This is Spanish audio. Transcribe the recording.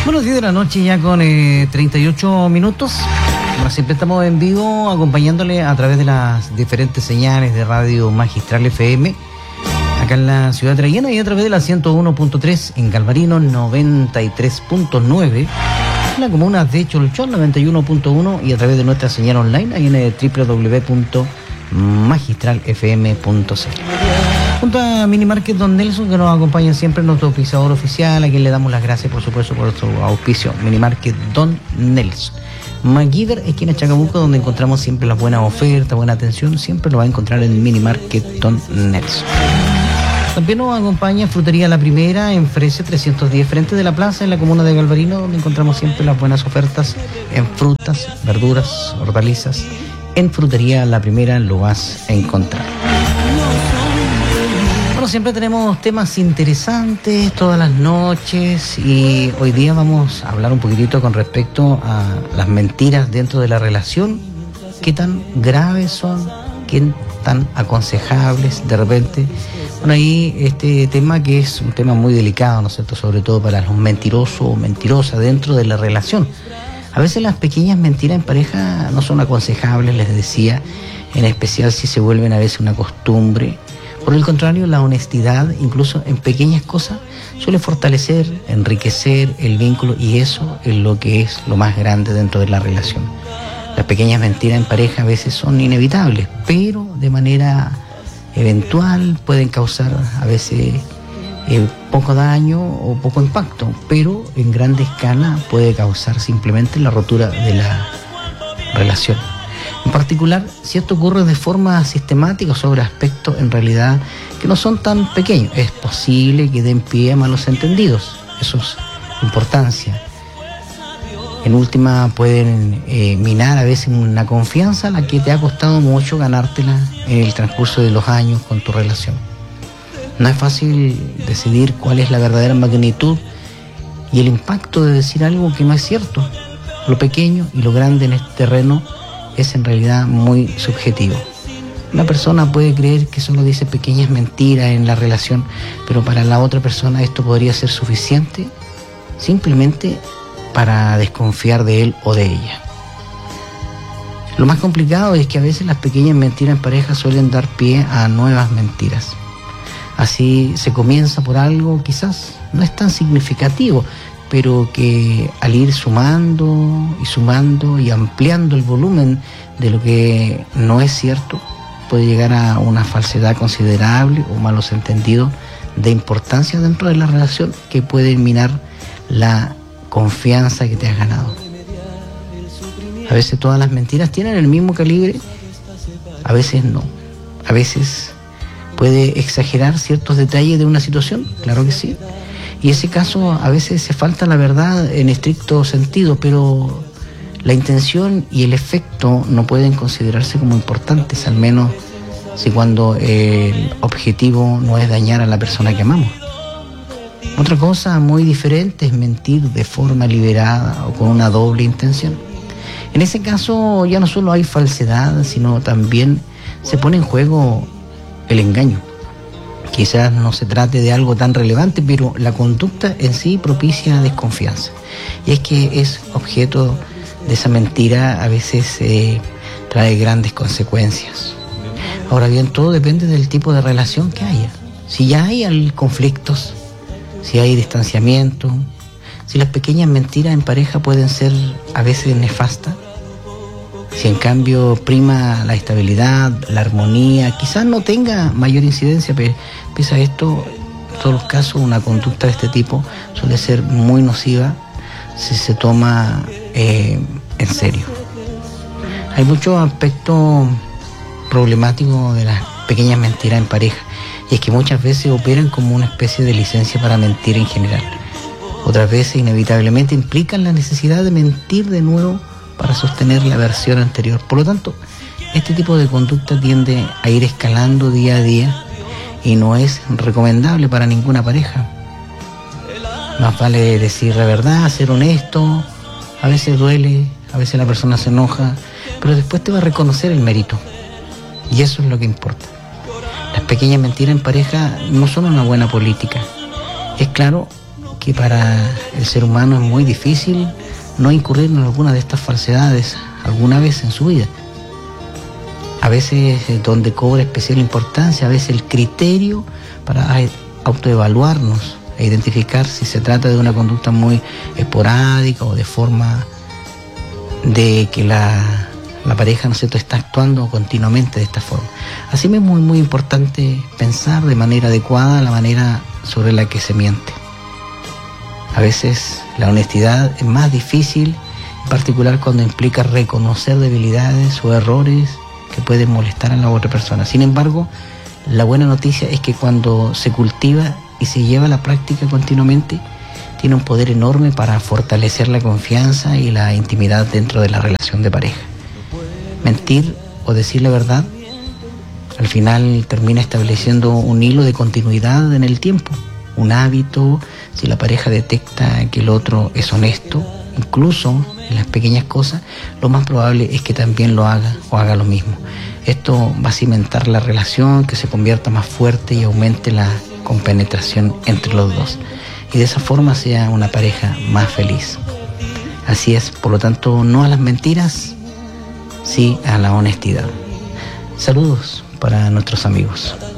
Bueno, 10 de la noche ya con 38 minutos. Como siempre estamos en vivo acompañándole a través de las diferentes señales de Radio Magistral FM acá en la ciudad de Trayena y a través de la 101.3 en Galvarino, 93.9 en la comuna de Cholchón, 91.1 y a través de nuestra señal online ahí en www.magistralfm.cl. Junto a Minimarket Don Nelson, que nos acompaña siempre, nuestro auspiciador oficial, a quien le damos las gracias, por supuesto, por su auspicio. Minimarket Don Nelson. MacGyver, esquina Chacabuco, donde encontramos siempre las buenas ofertas, buena atención, siempre lo va a encontrar en Minimarket Don Nelson. También nos acompaña Frutería La Primera en Frese 310, frente de la plaza, en la comuna de Galvarino, donde encontramos siempre las buenas ofertas en frutas, verduras, hortalizas. En Frutería La Primera lo vas a encontrar. Bueno, siempre tenemos temas interesantes todas las noches y hoy día vamos a hablar un poquitito con respecto a las mentiras dentro de la relación. ¿Qué tan graves son? ¿Qué tan aconsejables de repente? Bueno, ahí este tema que es un tema muy delicado, ¿no es cierto? Sobre todo para los mentirosos o mentirosas dentro de la relación. A veces las pequeñas mentiras en pareja no son aconsejables, les decía, en especial si se vuelven a veces una costumbre. Por el contrario, la honestidad, incluso en pequeñas cosas, suele fortalecer, enriquecer el vínculo y eso es lo que es lo más grande dentro de la relación. Las pequeñas mentiras en pareja a veces son inevitables, pero de manera eventual pueden causar a veces poco daño o poco impacto, pero en grande escala puede causar simplemente la rotura de la relación. En particular, si esto ocurre de forma sistemática sobre aspectos en realidad que no son tan pequeños, es posible que den pie a malos entendidos. Eso es importancia. En última, pueden minar a veces una confianza a la que te ha costado mucho ganártela en el transcurso de los años con tu relación. No es fácil decidir cuál es la verdadera magnitud y el impacto de decir algo que no es cierto. Lo pequeño y lo grande en este terreno es en realidad muy subjetivo. Una persona puede creer que solo dice pequeñas mentiras en la relación, pero para la otra persona esto podría ser suficiente simplemente para desconfiar de él o de ella. Lo más complicado es que a veces las pequeñas mentiras en pareja suelen dar pie a nuevas mentiras. Así se comienza por algo quizás no es tan significativo, pero que al ir sumando y ampliando el volumen de lo que no es cierto, puede llegar a una falsedad considerable o malos entendidos de importancia dentro de la relación que pueden minar la confianza que te has ganado. A veces todas las mentiras tienen el mismo calibre, a veces no. A veces puede exagerar ciertos detalles de una situación, claro que sí. Y en ese caso a veces se falta la verdad en estricto sentido, pero la intención y el efecto no pueden considerarse como importantes, al menos si cuando el objetivo no es dañar a la persona que amamos. Otra cosa muy diferente es mentir de forma deliberada o con una doble intención. En ese caso ya no solo hay falsedad, sino también se pone en juego el engaño. Quizás no se trate de algo tan relevante, pero la conducta en sí propicia desconfianza. Y es que es objeto de esa mentira, a veces trae grandes consecuencias. Ahora bien, todo depende del tipo de relación que haya. Si ya hay conflictos, si hay distanciamiento, si las pequeñas mentiras en pareja pueden ser a veces nefastas, si en cambio prima la estabilidad, la armonía, quizás no tenga mayor incidencia, pero pese a esto, en todos los casos, una conducta de este tipo suele ser muy nociva si se toma en serio. Hay muchos aspectos problemáticos de las pequeñas mentiras en pareja, y es que muchas veces operan como una especie de licencia para mentir en general. Otras veces, inevitablemente, implican la necesidad de mentir de nuevo para sostener la versión anterior. Por lo tanto, este tipo de conducta tiende a ir escalando día a día y no es recomendable para ninguna pareja. Más vale decir la verdad, ser honesto. A veces duele, a veces la persona se enoja, pero después te va a reconocer el mérito. Y eso es lo que importa. Las pequeñas mentiras en pareja no son una buena política. Es claro que para el ser humano es muy difícil no incurrir en alguna de estas falsedades alguna vez en su vida. A veces donde cobra especial importancia, a veces el criterio para autoevaluarnos e identificar si se trata de una conducta muy esporádica o de forma de que la pareja, ¿no es cierto?, está actuando continuamente de esta forma. Así mismo es muy importante pensar de manera adecuada la manera sobre la que se miente. A veces la honestidad es más difícil, en particular cuando implica reconocer debilidades o errores que pueden molestar a la otra persona. Sin embargo, la buena noticia es que cuando se cultiva y se lleva a la práctica continuamente, tiene un poder enorme para fortalecer la confianza y la intimidad dentro de la relación de pareja. Mentir o decir la verdad, al final termina estableciendo un hilo de continuidad en el tiempo, un hábito. Si la pareja detecta que el otro es honesto, incluso en las pequeñas cosas, lo más probable es que también lo haga o haga lo mismo. Esto va a cimentar la relación, que se convierta más fuerte y aumente la compenetración entre los dos. Y de esa forma sea una pareja más feliz. Así es, por lo tanto, no a las mentiras, sí a la honestidad. Saludos para nuestros amigos.